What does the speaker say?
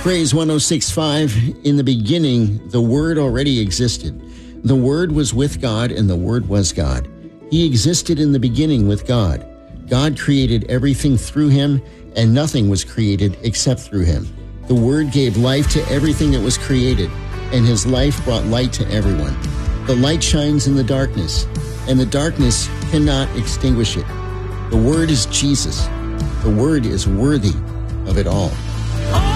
Praise 106.5. In the beginning, the Word already existed. The Word was with God, and the Word was God. He existed in the beginning with God. God created everything through him, and nothing was created except through him. The Word gave life to everything that was created, and his life brought light to everyone. The light shines in the darkness, and the darkness cannot extinguish it. The Word is Jesus. The Word is worthy of it all.